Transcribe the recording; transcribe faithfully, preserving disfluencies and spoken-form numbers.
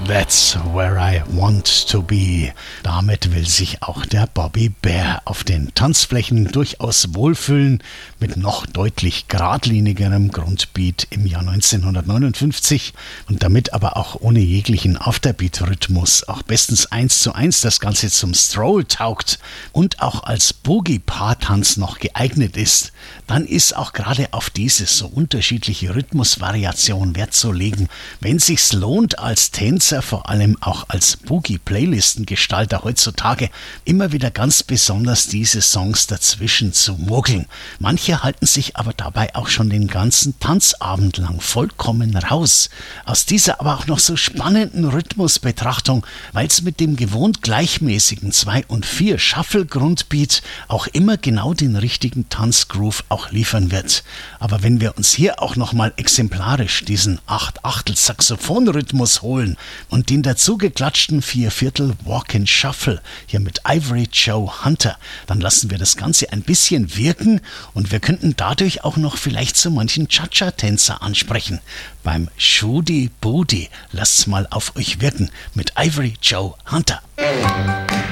That's where I want to be. Damit will sich auch der Bobby Bare auf den Tanzflächen durchaus wohlfühlen, mit noch deutlich geradlinigerem Grundbeat im Jahr neunzehnhundertneunundfünfzig und damit aber auch ohne jeglichen Afterbeat-Rhythmus auch bestens eins zu eins das Ganze zum Stroll taugt und auch als Boogie-Paar-Tanz noch geeignet ist, dann ist auch gerade auf diese so unterschiedliche Rhythmusvariation Wert zu legen, wenn sich's lohnt, als Tänzer, vor allem auch als Boogie-Playlistengestalter heutzutage, immer wieder ganz besonders diese Songs dazwischen zu mogeln. Manche halten sich aber dabei auch schon den ganzen Tanzabend lang vollkommen raus. Aus dieser aber auch noch so spannenden Rhythmusbetrachtung, weil es mit dem gewohnt gleichmäßigen zwei und vier Shuffle-Grundbeat auch immer genau den richtigen Tanzgroove auch liefern wird. Aber wenn wir uns hier auch nochmal exemplarisch diesen acht-Achtel-Saxophon-Rhythmus holen und den dazugeklatschten Vier-Viertel Walk-and-Shuffle hier mit Ivory Joe Hunter, dann lassen wir das Ganze ein bisschen wirken und wir könnten dadurch auch noch vielleicht so manchen Cha-Cha-Tänzer ansprechen. Beim Shooty Booty lasst's mal auf euch wirken mit Ivory Joe Hunter.